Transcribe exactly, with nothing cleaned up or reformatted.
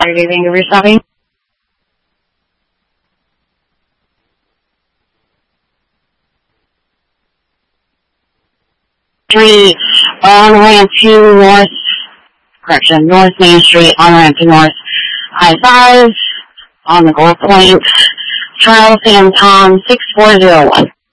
Thank you for stopping. Street on ramp to North, correction, North Main Street on ramp to North I five on the Gold Point, Charles and Tom six four zero one.